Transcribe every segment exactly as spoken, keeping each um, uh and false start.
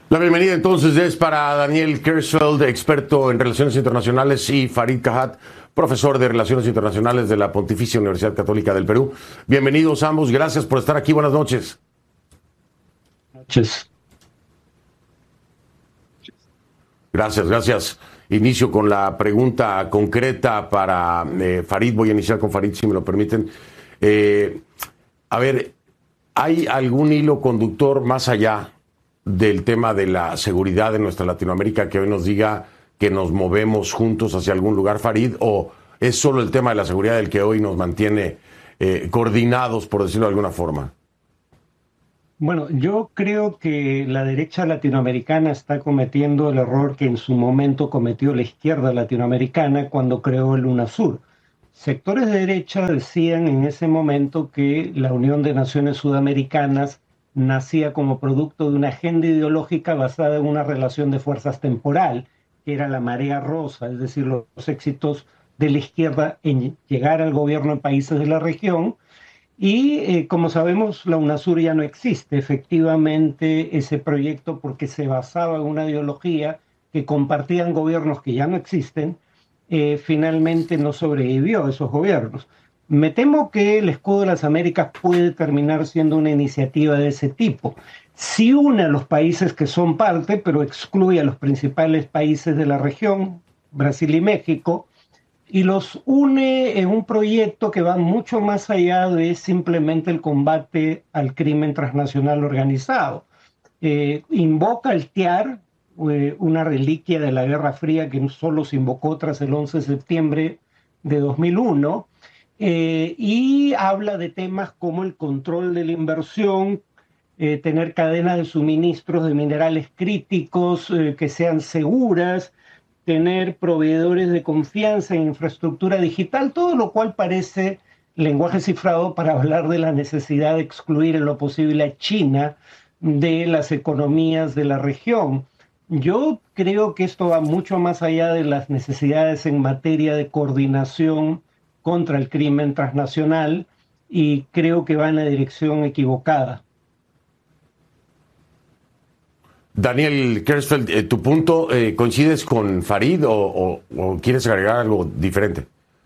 La bienvenida entonces es para Daniel Kersfeld, experto en relaciones internacionales, y Farid Kahat, profesor de relaciones internacionales de la Pontificia Universidad Católica del Perú. Bienvenidos ambos, gracias por estar aquí, buenas noches. Noches. Gracias, gracias. Inicio con la pregunta concreta para eh, Farid. Voy a iniciar con Farid, si me lo permiten. Eh, a ver, ¿hay algún hilo conductor más allá del tema de la seguridad en nuestra Latinoamérica que hoy nos diga que nos movemos juntos hacia algún lugar, Farid? ¿O es solo el tema de la seguridad el que hoy nos mantiene eh, coordinados, por decirlo de alguna forma? Bueno, yo creo que la derecha latinoamericana está cometiendo el error que en su momento cometió la izquierda latinoamericana cuando creó el UNASUR. Sectores de derecha decían en ese momento que la Unión de Naciones Sudamericanas nacía como producto de una agenda ideológica basada en una relación de fuerzas temporal, que era la marea rosa, es decir, los éxitos de la izquierda en llegar al gobierno en países de la región. Y eh, como sabemos, la UNASUR ya no existe efectivamente ese proyecto porque se basaba en una ideología que compartían gobiernos que ya no existen. Eh, finalmente no sobrevivió a esos gobiernos. Me temo que el Escudo de las Américas puede terminar siendo una iniciativa de ese tipo. Sí une a los países que son parte, pero excluye a los principales países de la región, Brasil y México, y los une en un proyecto que va mucho más allá de simplemente el combate al crimen transnacional organizado. Eh, invoca el T I A R, eh, una reliquia de la Guerra Fría que solo se invocó tras el once de septiembre de dos mil uno, eh, y habla de temas como el control de la inversión, eh, tener cadenas de suministros de minerales críticos eh, que sean seguras, tener proveedores de confianza en infraestructura digital, todo lo cual parece lenguaje cifrado para hablar de la necesidad de excluir en lo posible a China de las economías de la región. Yo creo que esto va mucho más allá de las necesidades en materia de coordinación contra el crimen transnacional y creo que va en la dirección equivocada. Daniel Kersfeld, eh, ¿tu punto eh, coincides con Farid o, o, o quieres agregar algo diferente?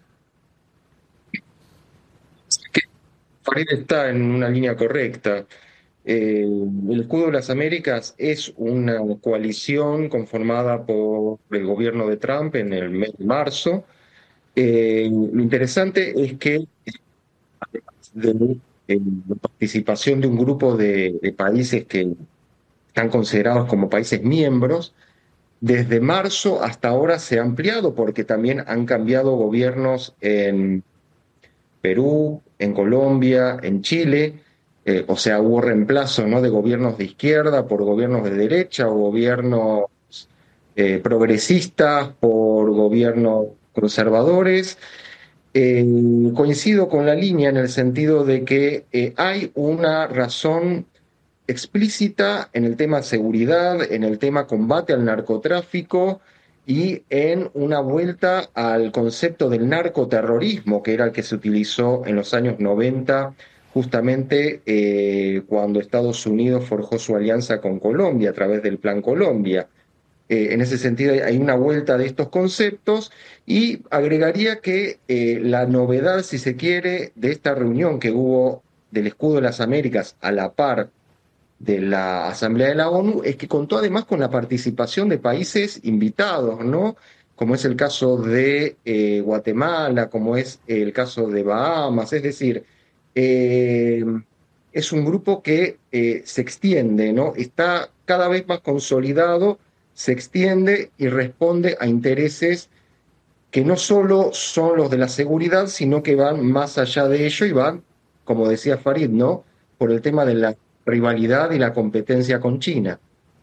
Farid está en una línea correcta. Eh, el Escudo de las Américas es una coalición conformada por el gobierno de Trump en el mes de marzo. Eh, lo interesante es que de eh, la participación de un grupo de, de países que están considerados como países miembros, desde marzo hasta ahora se ha ampliado porque también han cambiado gobiernos en Perú, en Colombia, en Chile. Eh, o sea, hubo reemplazo, ¿no?, de gobiernos de izquierda por gobiernos de derecha o gobiernos eh, progresistas por gobiernos conservadores. Eh, coincido con la línea en el sentido de que eh, hay una razón explícita en el tema seguridad, en el tema combate al narcotráfico y en una vuelta al concepto del narcoterrorismo, que era el que se utilizó en los años noventa, justamente eh, cuando Estados Unidos forjó su alianza con Colombia a través del Plan Colombia. Eh, en ese sentido hay una vuelta de estos conceptos y agregaría que eh, la novedad, si se quiere, de esta reunión que hubo del Escudo de las Américas a la par de la Asamblea de la ONU es que contó además con la participación de países invitados, ¿no? Como es el caso de eh, Guatemala, como es el caso de Bahamas, es decir, eh, es un grupo que eh, se extiende, ¿no? Está cada vez más consolidado, se extiende y responde a intereses que no solo son los de la seguridad, sino que van más allá de ello y van, como decía Farid, ¿no?, por el tema de la rivalidad y la competencia con China.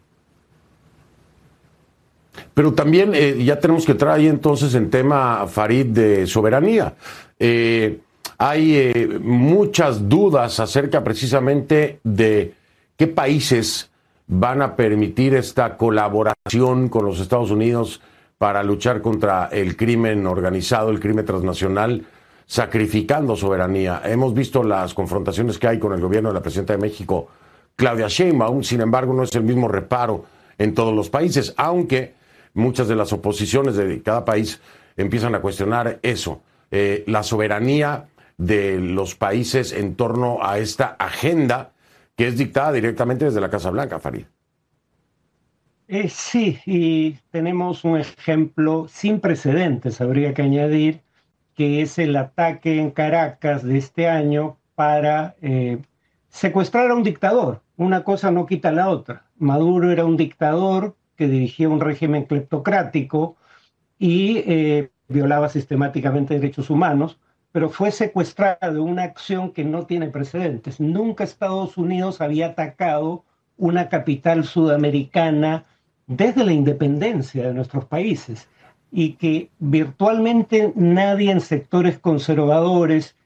Pero también eh, ya tenemos que entrar ahí entonces en tema, Farid, de soberanía. Eh, hay eh, muchas dudas acerca precisamente de qué países van a permitir esta colaboración con los Estados Unidos para luchar contra el crimen organizado, el crimen transnacional, sacrificando soberanía. Hemos visto las confrontaciones que hay con el gobierno de la presidenta de México, Claudia Sheinbaum. Sin embargo, no es el mismo reparo en todos los países, aunque muchas de las oposiciones de cada país empiezan a cuestionar eso, eh, la soberanía de los países en torno a esta agenda que es dictada directamente desde la Casa Blanca, Farid. Eh, sí, y tenemos un ejemplo sin precedentes, habría que añadir, que es el ataque en Caracas de este año para eh, secuestrar a un dictador. Una cosa no quita la otra. Maduro era un dictador que dirigía un régimen cleptocrático y eh, violaba sistemáticamente derechos humanos, pero fue secuestrado en una acción que no tiene precedentes. Nunca Estados Unidos había atacado una capital sudamericana desde la independencia de nuestros países, y que virtualmente nadie en sectores conservadores